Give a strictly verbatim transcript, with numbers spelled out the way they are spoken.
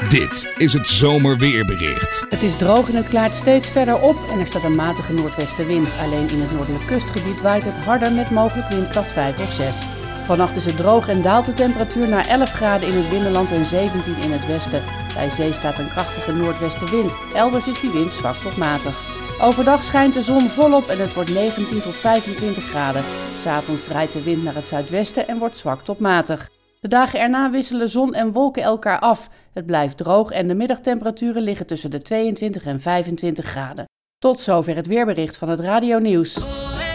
Dit is het zomerweerbericht. Het is droog en het klaart steeds verder op en er staat een matige noordwestenwind. Alleen in het noordelijk kustgebied waait het harder met mogelijk windkracht vijf of zes. Vannacht is het droog en daalt de temperatuur naar elf graden in het binnenland en zeventien in het westen. Bij zee staat een krachtige noordwestenwind. Elders is die wind zwak tot matig. Overdag schijnt de zon volop en het wordt negentien tot vijfentwintig graden. 'S Avonds draait de wind naar het zuidwesten en wordt zwak tot matig. De dagen erna wisselen zon en wolken elkaar af. Het blijft droog en de middagtemperaturen liggen tussen de tweeëntwintig en vijfentwintig graden. Tot zover het weerbericht van het Radio Nieuws.